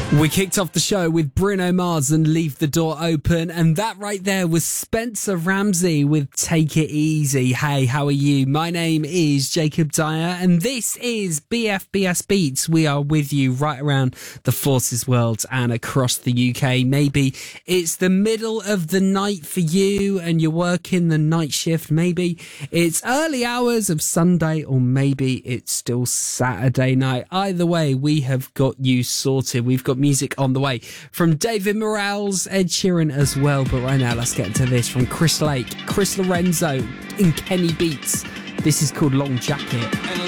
We kicked off the show with Bruno Mars and Leave the Door Open, and that right there was Spencer Ramsey with Take It Easy. Hey, how are you? My name is Jacob Dyer, and this is BFBS Beats. We are with you right around the Forces world and across the UK. Maybe it's the middle of the night for you and you're working the night shift. Maybe it's early hours of Sunday, or maybe it's still Saturday night. Either way, we have got you sorted. We've got music on the way from David Morales, Ed Sheeran as well. But right now, let's get into this from Chris Lake, Chris Lorenzo, and Kenny Beats. This is called Long Jacket.